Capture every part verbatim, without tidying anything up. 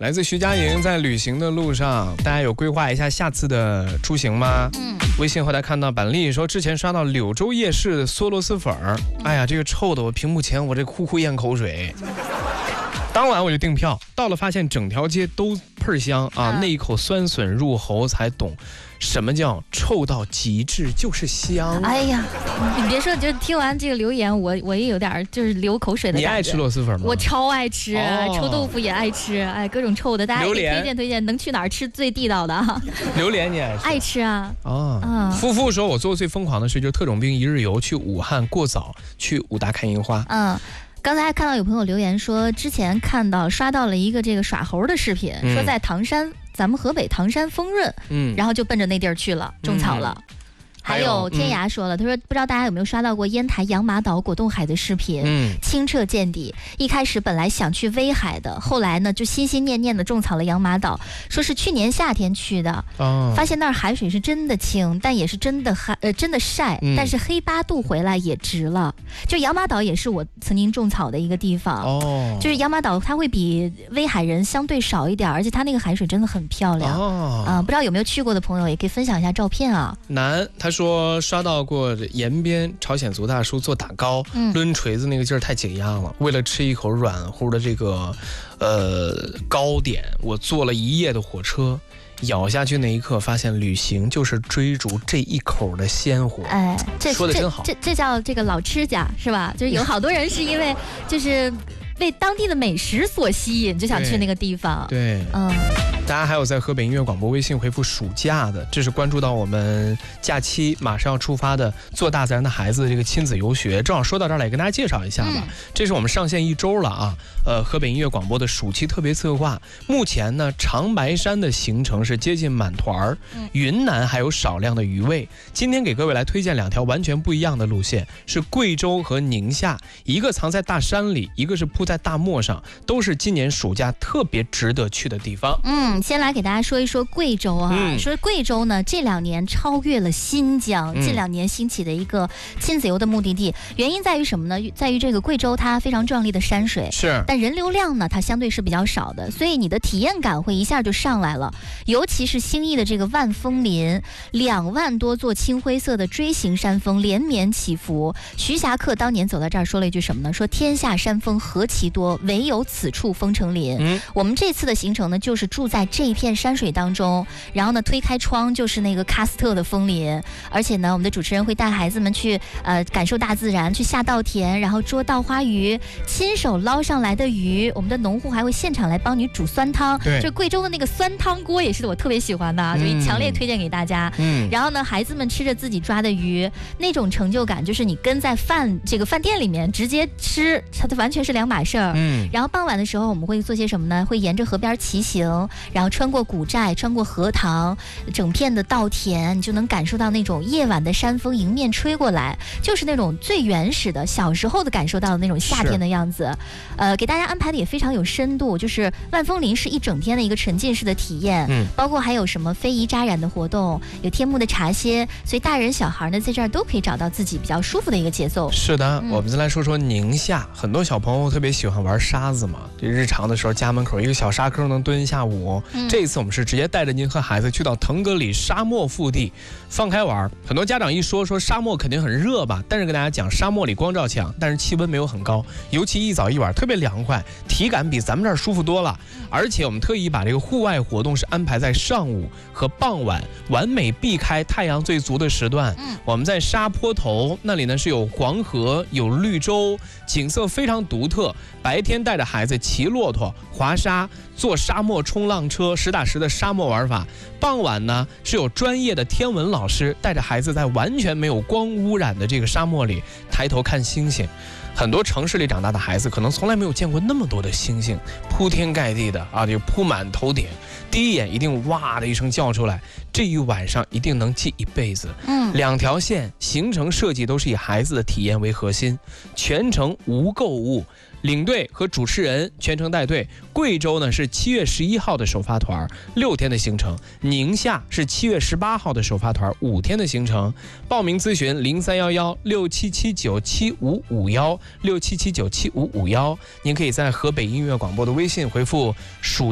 来自徐佳莹，在旅行的路上，大家有规划一下下次的出行吗？嗯，微信后台看到板栗说，之前刷到柳州夜市的梭罗斯粉儿，哎呀，这个臭的我屏幕前我这呼呼咽口水。当晚我就订票，到了发现整条街都倍儿香啊！那一口酸笋入喉，才懂什么叫臭到极致就是香。 哎呀，你别说，就听完这个留言，我我也有点就是流口水的感觉。 你爱吃螺蛳粉吗？ 我超爱吃， 哦、 臭豆腐也爱吃，哎，各种臭的，大家也推荐推荐，能去哪儿吃最地道的？ 榴莲你爱吃？ 爱吃啊！ 哦，啊，夫妇说我做过最疯狂的事就是特种兵一日游，去武汉过早，去武大看樱花。 嗯。刚才还看到有朋友留言说，之前看到刷到了一个这个耍猴的视频，嗯、说在唐山，咱们河北唐山丰润，嗯，然后就奔着那地儿去了，种草了。嗯还有天涯说了，他说不知道大家有没有刷到过烟台洋马岛果冻海的视频，嗯，清澈见底。一开始本来想去威海的，后来呢就心心念念的种草了洋马岛，说是去年夏天去的，哦，发现那儿海水是真的清，但也是真的海呃真的晒，嗯、但是黑八度回来也值了。就洋马岛也是我曾经种草的一个地方，哦，就是洋马岛它会比威海人相对少一点，而且它那个海水真的很漂亮，哦，啊、呃，不知道有没有去过的朋友也可以分享一下照片啊。 南他。说刷到过延边朝鲜族大叔做打糕，嗯、抡锤子那个劲儿太解压了。为了吃一口软乎的这个呃糕点，我坐了一夜的火车，咬下去那一刻，发现旅行就是追逐这一口的鲜活。哎， 这说的真好， 这 这, 这叫这个老吃家是吧？就是有好多人是因为就是被当地的美食所吸引，就想去那个地方。 对，对嗯。大家还有在河北音乐广播微信回复暑假的，这是关注到我们假期马上要出发的做大自然的孩子的这个亲子游学。正好说到这儿来跟大家介绍一下吧，嗯、这是我们上线一周了啊，呃，河北音乐广播的暑期特别策划。目前呢，长白山的行程是接近满团，嗯、云南还有少量的余味。今天给各位来推荐两条完全不一样的路线，是贵州和宁夏，一个藏在大山里，一个是铺在大漠上，都是今年暑假特别值得去的地方。 嗯。先来给大家说一说贵州啊，嗯、说贵州呢这两年超越了新疆，近两年兴起的一个亲子游的目的地。原因在于什么呢？在于这个贵州它非常壮丽的山水， 是， 但人流量呢它相对是比较少的，所以你的体验感会一下就上来了。尤其是兴义的这个万峰林，两万多座青灰色的锥形山峰连绵起伏。徐霞客当年走到这儿说了一句什么呢？说天下山峰何其多，唯有此处风成林。嗯、我们这次的行程呢，就是住在这一片山水当中，然后呢推开窗就是那个喀斯特的枫林，而且呢我们的主持人会带孩子们去呃感受大自然，去下稻田，然后捉稻花鱼，亲手捞上来的鱼，我们的农户还会现场来帮你煮酸汤。 对， 就贵州的那个酸汤锅也是我特别喜欢的，嗯、就强烈推荐给大家。嗯，然后呢孩子们吃着自己抓的鱼，那种成就感就是你跟在饭这个饭店里面直接吃，它完全是两码事儿。嗯，然后傍晚的时候我们会做些什么呢？会沿着河边骑行，然后穿过古寨，穿过荷塘，整片的稻田，你就能感受到那种夜晚的山风迎面吹过来，就是那种最原始的小时候的感受到的那种夏天的样子。呃，给大家安排的也非常有深度，就是万峰林是一整天的一个沉浸式的体验，嗯，包括还有什么非遗扎染的活动，有天幕的茶歇，所以大人小孩呢在这儿都可以找到自己比较舒服的一个节奏。 是的，嗯、我们再来说说宁夏，很多小朋友特别喜欢玩沙子嘛，这日常的时候家门口一个小沙坑能蹲一下午。嗯、这一次我们是直接带着您和孩子去到腾格里沙漠腹地放开玩。很多家长一说说沙漠肯定很热吧，但是跟大家讲，沙漠里光照强，但是气温没有很高，尤其一早一晚特别凉快，体感比咱们这儿舒服多了。而且我们特意把这个户外活动是安排在上午和傍晚，完美避开太阳最足的时段。嗯、我们在沙坡头那里呢是有黄河有绿洲，景色非常独特。白天带着孩子骑骆驼滑沙，坐沙漠冲浪车，实打实的沙漠玩法。傍晚呢是有专业的天文老师带着孩子在完全没有光污染的这个沙漠里抬头看星星。很多城市里长大的孩子可能从来没有见过那么多的星星，铺天盖地的啊，就铺满头顶，第一眼一定哇的一声叫出来，这一晚上一定能记一辈子。嗯，两条线行程设计都是以孩子的体验为核心，全程无购物。领队和主持人全程带队。贵州呢是七月十一号的首发团，六天的行程；宁夏是七月十八号的首发团，五天的行程。报名咨询零三幺幺六七七九七五五幺六七七九七五五幺。您可以在河北音乐广播的微信回复暑假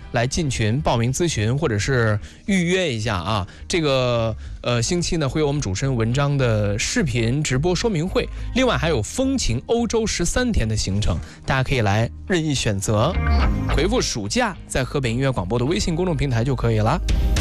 来进群报名咨询或者是预约一下啊。这个呃星期呢会有我们主持人文章的视频直播说明会，另外还有风情欧洲十三天的行程，大家可以来任意选择，回复暑假在河北音乐广播的微信公众平台就可以了。